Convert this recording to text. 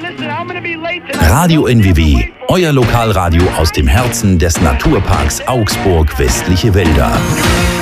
Radio NWW, euer Lokalradio aus dem Herzen des Naturparks Augsburg Westliche Wälder.